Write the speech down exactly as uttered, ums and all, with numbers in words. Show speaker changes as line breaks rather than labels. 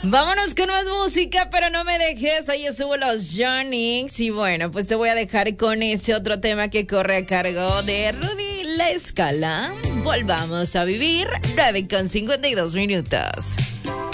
Vámonos con más música, pero no me dejes. Ahí subo los Jonix. Y bueno, pues te voy a dejar con ese otro tema que corre a cargo de Rudy La Escala. Volvamos a vivir. nueve con cincuenta y dos minutos.